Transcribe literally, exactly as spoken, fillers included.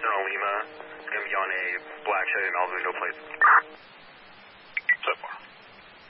Central Lima. It's going to be on a black Chevy Malibu, no plates.